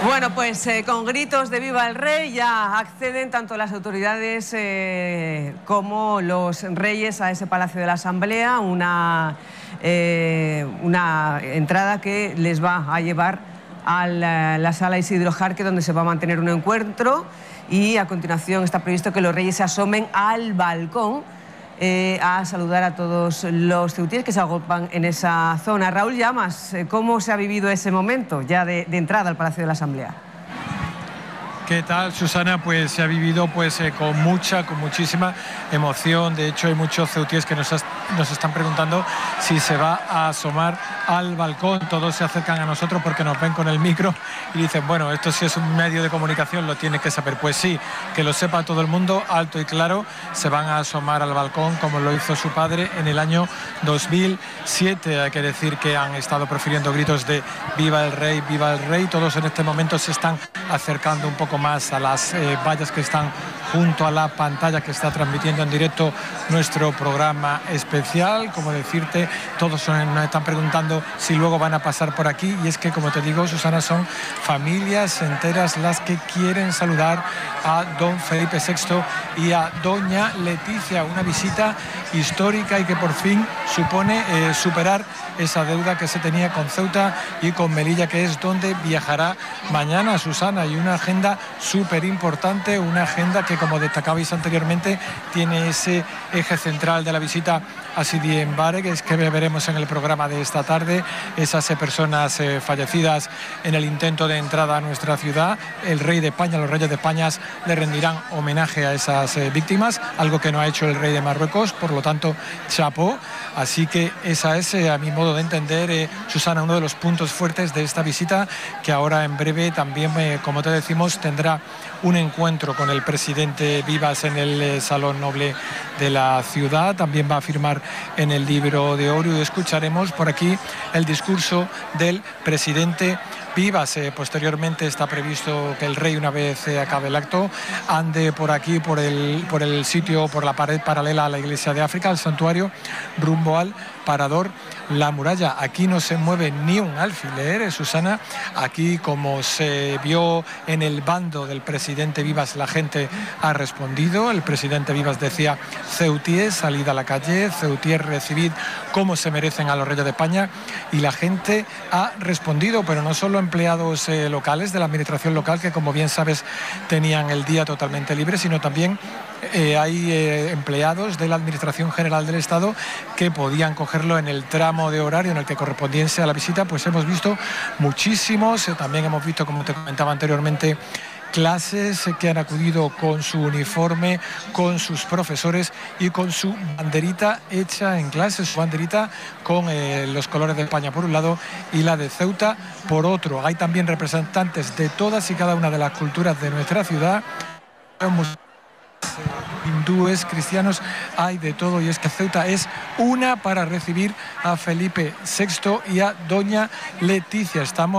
Bueno, pues con gritos de ¡Viva el Rey! Ya acceden tanto las autoridades como los reyes a ese Palacio de la Asamblea, una entrada que les va a llevar a la Sala Isidro Jarque, donde se va a mantener un encuentro, y a continuación está previsto que los reyes se asomen al balcón a saludar a todos los ceutíes que se agolpan en esa zona. Raúl Llamas, ¿cómo se ha vivido ese momento ya de entrada al Palacio de la Asamblea? ¿Qué tal, Susana? Pues se ha vivido con muchísima emoción. De hecho, hay muchos ceutíes que nos están preguntando si se va a asomar al balcón. Todos se acercan a nosotros porque nos ven con el micro y dicen, bueno, esto sí es un medio de comunicación, lo tiene que saber. Pues sí, que lo sepa todo el mundo, alto y claro, se van a asomar al balcón como lo hizo su padre en el año 2007. Hay que decir que han estado profiriendo gritos de ¡Viva el Rey! ¡Viva el Rey! Todos en este momento se están acercando un poco más a las vallas que están junto a la pantalla que está transmitiendo en directo nuestro programa especial. Como decirte, todos nos están preguntando si luego van a pasar por aquí, y es que, como te digo, Susana, son familias enteras las que quieren saludar a don Felipe VI y a doña Leticia, una visita histórica y que por fin supone superar esa deuda que se tenía con Ceuta y con Melilla, que es donde viajará mañana, Susana, y una agenda súper importante, una agenda que, como destacabais anteriormente, tiene ese eje central de la visita a Sidi N'Barre, que es que veremos en el programa de esta tarde, esas personas fallecidas en el intento de entrada a nuestra ciudad. El rey de España, los reyes de España le rendirán homenaje a esas víctimas, algo que no ha hecho el rey de Marruecos, por lo tanto, chapó. Así que esa es, a mi modo de entender, Susana, uno de los puntos fuertes de esta visita, que ahora en breve también, como te decimos, tendrá un encuentro con el presidente Vivas en el Salón Noble de la ciudad. También va a firmar en el libro de oro, y escucharemos por aquí el discurso del presidente Vivas. Posteriormente está previsto que el rey, una vez acabe el acto, ande por aquí, por el sitio, por la pared paralela a la iglesia de África, al santuario, rumbo al parador La Muralla. Aquí no se mueve ni un alfiler, Susana. Aquí, como se vio en el bando del presidente Vivas, la gente ha respondido. El presidente Vivas decía: ceutíes, salid a la calle, ceutíes, recibid como se merecen a los reyes de España, y la gente ha respondido, pero no solo empleados locales de la administración local, que, como bien sabes, tenían el día totalmente libre, sino también hay empleados de la Administración General del Estado que podían cogerlo en el tramo de horario en el que correspondiese a la visita. Pues hemos visto muchísimos, también hemos visto, como te comentaba anteriormente, clases que han acudido con su uniforme, con sus profesores y con su banderita hecha en clase, su banderita con los colores de España por un lado y la de Ceuta por otro. Hay también representantes de todas y cada una de las culturas de nuestra ciudad, hindúes, cristianos, hay de todo, y es que Ceuta es una para recibir a Felipe VI y a doña Leticia. Estamos